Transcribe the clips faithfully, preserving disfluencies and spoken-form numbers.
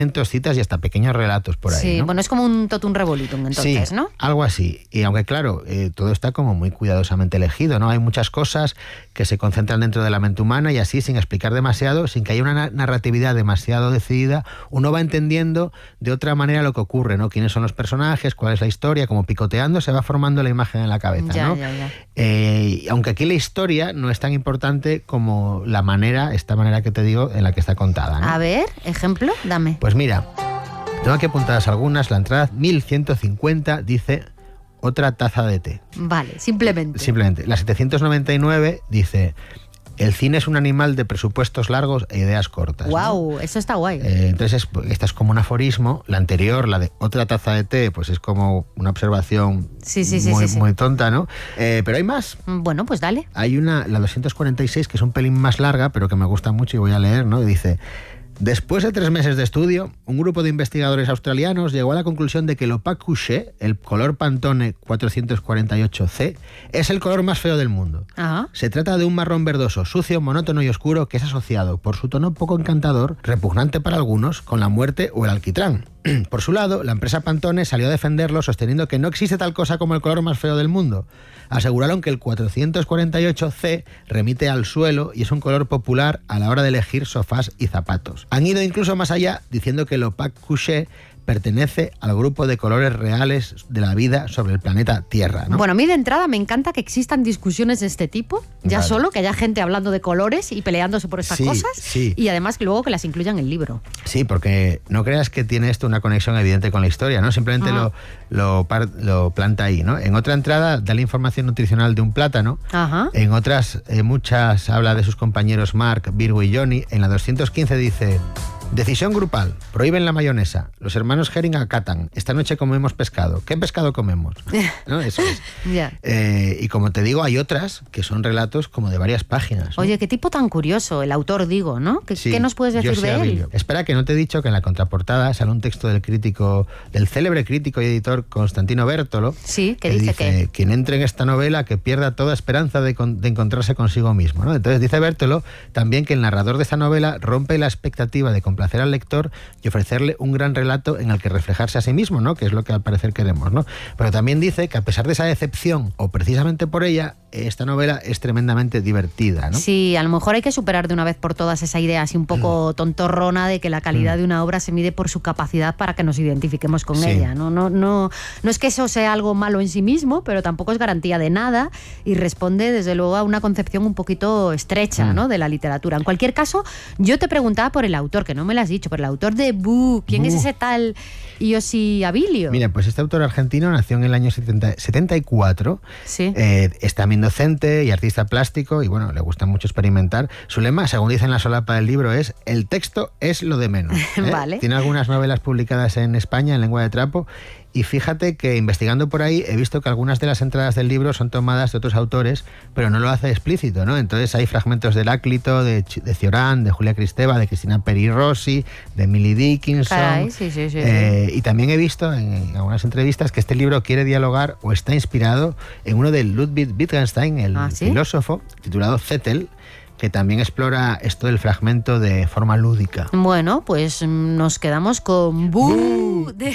citas y hasta pequeños relatos por ahí. Sí, ¿no? bueno, es como un totum revolutum, entonces, sí, ¿no? Algo así. Y aunque, claro, eh, todo está como muy cuidadosamente elegido, ¿no? Hay muchas cosas que se concentran dentro de la mente humana y así, sin explicar demasiado, sin que haya una narratividad demasiado decidida, uno va entendiendo de otra manera lo que ocurre, ¿no? Quiénes son los personajes, cuál es la historia, como picoteando se va formando la imagen en la cabeza, ya, ¿no? Ya, ya. Eh, aunque aquí la historia no es tan importante como la manera, esta manera que te digo, en la que está contada, ¿no? A ver, ejemplo, dame. Pues mira, tengo aquí apuntadas algunas. La entrada mil ciento cincuenta dice otra taza de té. Vale, simplemente. Simplemente. La setecientos noventa y nueve dice el cine es un animal de presupuestos largos e ideas cortas. Wow, ¿no? Eso está guay. Eh, entonces, esta es como un aforismo. La anterior, la de otra taza de té, pues es como una observación sí, sí, sí, muy, sí, sí. muy tonta, ¿no? Eh, pero hay más. Bueno, pues dale. Hay una, la doscientos cuarenta y seis, que es un pelín más larga, pero que me gusta mucho y voy a leer, ¿no? Dice: después de tres meses de estudio, un grupo de investigadores australianos llegó a la conclusión de que el opaque couché, el color Pantone cuatrocientos cuarenta y ocho ce, es el color más feo del mundo. Ajá. Se trata de un marrón verdoso, sucio, monótono y oscuro que es asociado, por su tono poco encantador, repugnante para algunos, con la muerte o el alquitrán. Por su lado, la empresa Pantone salió a defenderlo sosteniendo que no existe tal cosa como el color más feo del mundo. Aseguraron que el cuatrocientos cuarenta y ocho ce remite al suelo y es un color popular a la hora de elegir sofás y zapatos. Han ido incluso más allá, diciendo que el opaque couché pertenece al grupo de colores reales de la vida sobre el planeta Tierra, ¿no? Bueno, a mí de entrada me encanta que existan discusiones de este tipo, ya vale. solo, que haya gente hablando de colores y peleándose por estas sí, cosas, sí. y además que luego que las incluyan en el libro. Sí, porque no creas que tiene esto una conexión evidente con la historia, ¿no? Simplemente ah. lo, lo, par, lo planta ahí, ¿no? En otra entrada da la información nutricional de un plátano. Ajá. En otras, eh, muchas habla de sus compañeros Mark, Virgo y Johnny. En la doscientos quince dice: decisión grupal, prohíben la mayonesa. Los hermanos Herring acatan. Esta noche comemos pescado. ¿Qué pescado comemos? ¿No? Eso es. Yeah. Eh, y como te digo, hay otras que son relatos como de varias páginas, ¿no? Oye, qué tipo tan curioso, el autor, digo, ¿no? ¿Qué, sí, ¿qué nos puedes decir de Avilio. él? Espera, que no te he dicho que en la contraportada sale un texto del crítico, del célebre crítico y editor Constantino Bertolo. Sí, que, que dice, dice que quien entre en esta novela que pierda toda esperanza de, con, de encontrarse consigo mismo, ¿no? Entonces dice Bertolo también que el narrador de esta novela rompe la expectativa de complacer al lector y ofrecerle un gran relato en el que reflejarse a sí mismo, ¿no? Que es lo que al parecer queremos, ¿no? Pero también dice que a pesar de esa decepción, o precisamente por ella, esta novela es tremendamente divertida, ¿no? Sí, a lo mejor hay que superar de una vez por todas esa idea así un poco tontorrona de que la calidad mm. de una obra se mide por su capacidad para que nos identifiquemos con sí. ella, ¿no? No, no, no es que eso sea algo malo en sí mismo, pero tampoco es garantía de nada y responde desde luego a una concepción un poquito estrecha, mm. ¿no? de la literatura. En cualquier caso, yo te preguntaba por el autor, que no me lo has dicho, por el autor de Boo. ¿Quién Boo. es ese tal Yossi Avilio? Mira, pues este autor argentino nació en el año setenta y cuatro. Sí. Eh, es también docente y artista plástico y bueno, le gusta mucho experimentar. Su lema, según dice en la solapa del libro, es: el texto es lo de menos. ¿eh? Vale. Tiene algunas novelas publicadas en España en lengua de trapo. Y fíjate que investigando por ahí he visto que algunas de las entradas del libro son tomadas de otros autores, pero no lo hace explícito, ¿no? Entonces hay fragmentos de Heráclito, de, de Cioran, de Julia Kristeva, de Cristina Peri Rossi, de Emily Dickinson. Caray, sí, sí, sí, eh, sí. Y también he visto en, en algunas entrevistas que este libro quiere dialogar o está inspirado en uno de Ludwig Wittgenstein, el ¿Ah, sí? filósofo, titulado Zettel, que también explora esto del fragmento de forma lúdica. Bueno, pues nos quedamos con Boo de,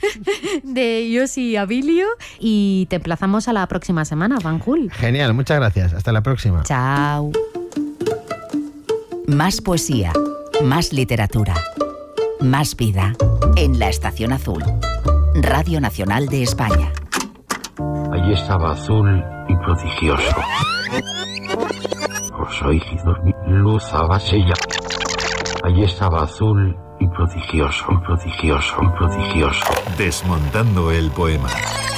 de Yossi Avilio y te emplazamos a la próxima semana, Fanjul. Genial, muchas gracias. Hasta la próxima. Chao. Más poesía, más literatura, más vida en La Estación Azul, Radio Nacional de España. Allí estaba azul y prodigioso. Los oídos, luz abasella. Allí estaba azul y prodigioso, prodigioso, prodigioso. Desmontando el poema.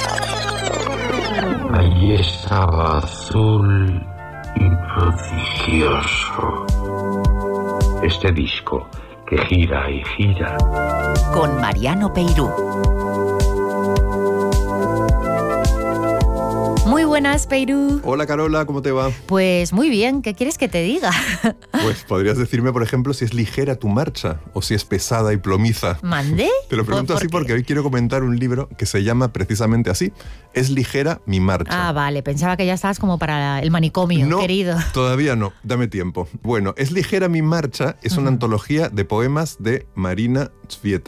Allí estaba azul y prodigioso. Este disco que gira y gira. Con Mariano Peirú. Muy buenas, Peirú. Hola, Carola, ¿cómo te va? Pues muy bien, ¿qué quieres que te diga? Pues podrías decirme, por ejemplo, si es ligera tu marcha o si es pesada y plomiza. ¿Mandé? Te lo pregunto así porque hoy quiero comentar un libro que se llama precisamente así. Es ligera mi marcha. Ah, vale, pensaba que ya estabas como para el manicomio, no, querido. Todavía no, dame tiempo. Bueno, Es ligera mi marcha es una uh-huh. antología de poemas de Marina Cvjetá.